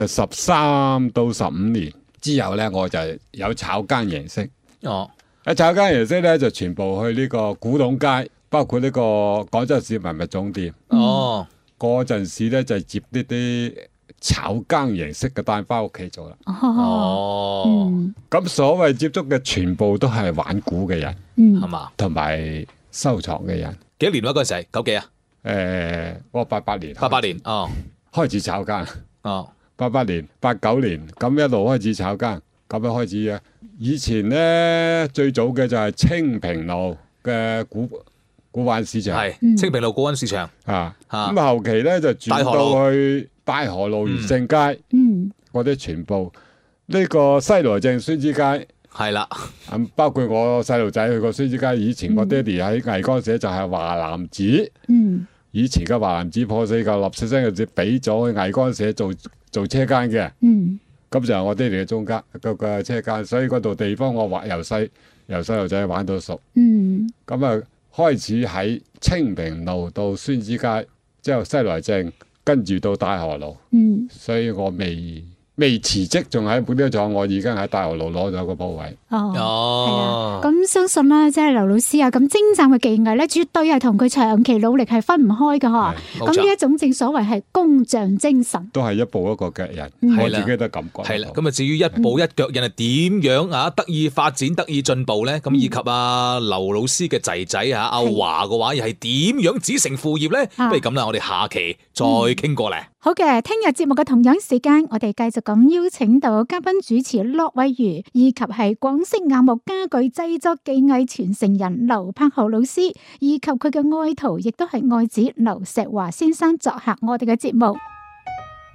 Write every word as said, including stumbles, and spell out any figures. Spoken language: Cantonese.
十三到十五年之後咧，我就有炒更形式。 哦， 喺炒更形式咧，就全部去呢個古董街，包括呢個廣州市文物總店。 哦， 嗰陣時咧就接呢啲炒更形式嘅單翻屋企做啦。 哦， 咁、嗯、所謂接觸嘅全部都係玩股嘅人， 係嘛、嗯， 同埋收藏嘅人。 幾多年嗰陣時？九幾啊？ 誒、呃，我八八年， 八八年哦， 開始炒更哦， 八八年、八九年咁一路開始炒更，咁樣開始嘅。以前咧最早嘅就係清平路嘅古古玩市場， 係清平路古玩市場啊。咁後期咧就轉到去大河路越正街，嗯，嗰啲全部呢、這個西來正孫子街。 係啦， 咁包括我細路仔去過孫子街，以前我爹哋喺藝崗社就係華南紙，嗯，以前嘅華南紙破四舊，立四聲嘅紙俾咗去藝崗社做做車間嘅，嗯，咁就係我爹哋嘅中間個個車間，所以嗰度地方我話由細由細路仔玩到熟，嗯，咁啊開始喺清平路到孫子街，之後西來正，跟住到大河路，嗯，所以我未。未辭職，仲喺本地廠，我已經喺大河路攞咗個鋪位。 哦，係啊，咁相信啦，即係劉老師啊，咁精湛嘅技藝咧，絕對係同佢長期努力係分唔開㗎嗬。咁呢一種正所謂係工匠精神， 都係一步一個腳印， 嗯、 我自己都感覺。 係啦，咁啊至於一步一腳印係點樣啊得以發展、得以進步咧？咁以及啊劉老師嘅仔仔啊阿華嘅話，又係點樣子成副業咧？不如咁啦，我哋下期再傾過嚟。嗯好嘅，聽日節目嘅同樣時間，我哋繼續咁邀請到嘉賓主持駱惠如，以及係廣式硬木家具製作技藝傳承人劉柏豪老師，以及佢嘅愛徒，亦都係愛子劉錫華先生作客我哋嘅節目。